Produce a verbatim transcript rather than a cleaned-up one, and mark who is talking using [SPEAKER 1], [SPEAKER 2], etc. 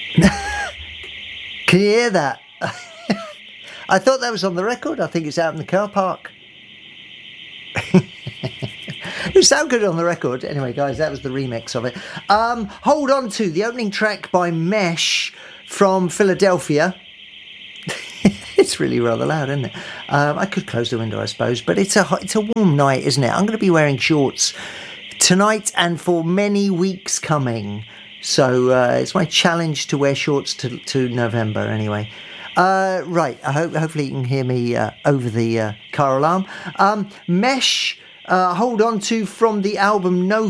[SPEAKER 1] Can you hear that? I thought that was on the record. I think it's out in the car park. It sounded good on the record. Anyway, guys, that was the remix of it. Um, hold on to the opening track by Mesh from Philadelphia. It's really rather loud, isn't it? Um, I could close the window, I suppose, but it's a it's a warm night, isn't it? I'm going to be wearing shorts tonight and for many weeks coming. So uh, it's my challenge to wear shorts to, to November anyway. Uh, right, I hope hopefully you can hear me uh, over the uh, car alarm. Um, Mesh, uh, hold on to from the album No